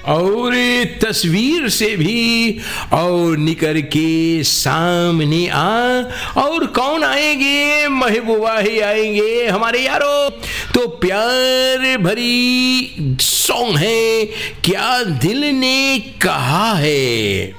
और तस्वीर से भी और निकर के सामने आ। और कौन आएंगे? महबूबा ही आएंगे हमारे यारो। तो प्यार भरी सॉन्ग है क्या दिल ने कहा है।